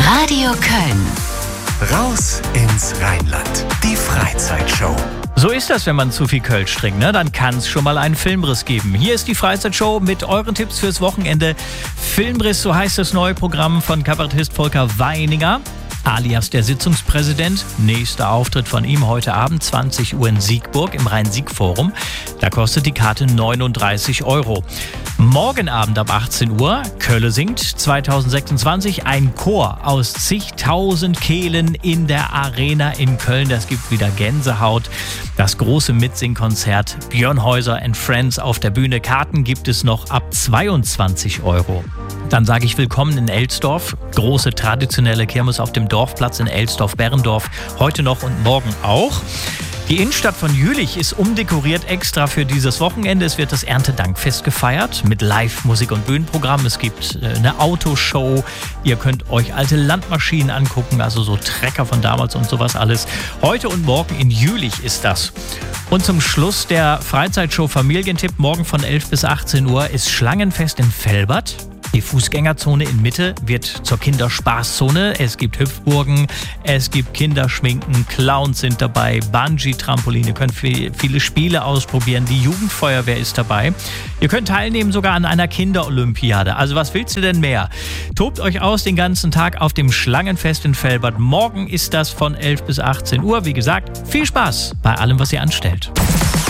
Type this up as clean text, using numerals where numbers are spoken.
Radio Köln. Raus ins Rheinland. Die Freizeitshow. So ist das, wenn man zu viel Kölsch trinkt, ne? Dann kann es schon mal einen Filmriss geben. Hier ist die Freizeitshow mit euren Tipps fürs Wochenende. Filmriss, so heißt das neue Programm von Kabarettist Volker Weininger, alias der Sitzungspräsident. Nächster Auftritt von ihm heute Abend, 20 Uhr in Siegburg im Rhein-Sieg-Forum. Da kostet die Karte 39 €. Morgen Abend ab 18 Uhr, Kölle singt 2026, ein Chor aus zigtausend Kehlen in der Arena in Köln. Das gibt wieder Gänsehaut. Das große Mitsingkonzert Björn Häuser and Friends auf der Bühne. Karten gibt es noch ab 22 €. Dann sage ich willkommen in Elsdorf. Große traditionelle Kirmes auf dem Dorfplatz in Elsdorf-Berrendorf. Heute noch und morgen auch. Die Innenstadt von Jülich ist umdekoriert extra für dieses Wochenende. Es wird das Erntedankfest gefeiert mit Live-Musik und Bühnenprogramm. Es gibt eine Autoshow. Ihr könnt euch alte Landmaschinen angucken, also so Trecker von damals und sowas alles. Heute und morgen in Jülich ist das. Und zum Schluss der Freizeitshow Familientipp. Morgen von 11 bis 18 Uhr ist Schlangenfest in Velbert. Die Fußgängerzone in Mitte wird zur Kinderspaßzone. Es gibt Hüpfburgen, es gibt Kinderschminken, Clowns sind dabei, Bungee-Trampoline, ihr könnt viele Spiele ausprobieren, die Jugendfeuerwehr ist dabei. Ihr könnt teilnehmen sogar an einer Kinderolympiade. Also was willst du denn mehr? Tobt euch aus den ganzen Tag auf dem Schlangenfest in Velbert. Morgen ist das von 11 bis 18 Uhr. Wie gesagt, viel Spaß bei allem, was ihr anstellt.